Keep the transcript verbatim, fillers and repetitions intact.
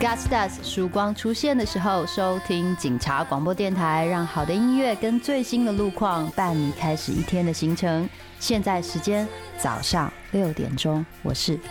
God Stars 曙光出现的时候，收听警察广播电台，让好的音乐跟最新的路况伴你开始一天的行程。现在时间早上六点钟，我是